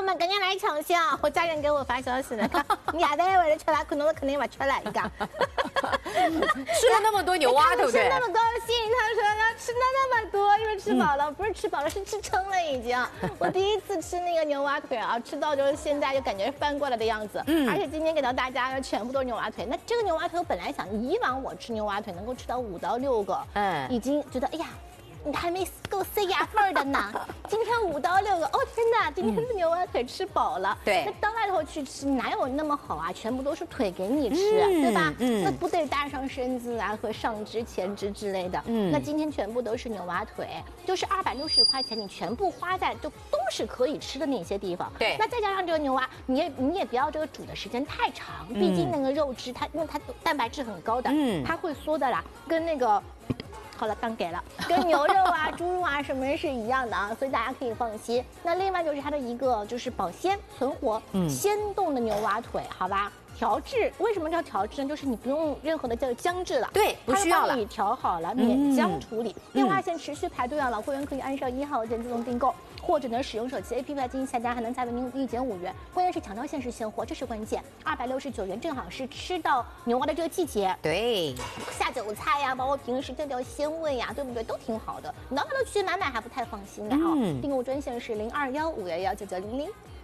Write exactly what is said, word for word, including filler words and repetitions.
们赶紧来抢先啊！我家人给我发消息了，你也在为了吃它，可能我肯定不吃了一个。 吃了那么多牛蛙，对不对？ 吃那么高兴，他说要吃了那么多，因为吃饱了，不是吃饱了，是吃撑了已经。我第一次吃那个牛蛙腿啊，吃到就是现在就感觉翻过来的样子。嗯，而且今天给到大家全部都是牛蛙腿。那这个牛蛙腿，我本来想以往我吃牛蛙腿能够吃到五到六个，嗯，已经觉得哎呀。你还没够塞牙缝的呢，今天五到六个，哦天哪，今天的牛蛙腿吃饱了。对，那到外头去吃哪有那么好啊？全部都是腿给你吃，嗯、对吧？嗯，那不得搭上身子啊和上肢、前肢之类的。嗯，那今天全部都是牛蛙腿，就是二百六十块钱，你全部花在就都是可以吃的那些地方。对，那再加上这个牛蛙，你也你也不要这个煮的时间太长，毕竟那个肉质它因为它蛋白质很高的，嗯，它会缩的啦，跟那个。好了，当给了，跟牛肉啊、猪肉啊什么是一样的啊，所以大家可以放心。那另外就是它的一个就是保鲜存活、嗯、鲜冻的牛蛙腿，好吧？调制为什么叫调制呢？就是你不用任何的叫姜制了，对，不需要了，它帮你调好了，免姜处理。电话线持续排队啊，老会员可以按上一号键自动订购，或者呢使用手机 A P P 来进行下单，还能再为您立减五元。关键是抢到限时现货，这是关键。二百六十九元正好是吃到牛蛙的这个季节，对，下酒菜呀，包括平时这条鲜味呀，对不对？都挺好的。你到外头去买买还不太放心的啊。订购专线是零二幺五幺幺九九零零。